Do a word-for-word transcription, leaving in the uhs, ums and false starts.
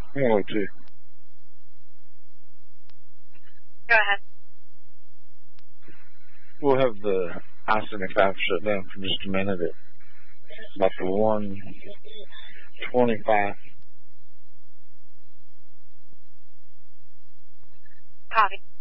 one oh two. Go ahead. We'll have the I seventy-five shut down for just a minute at about the one twenty-five. Copy.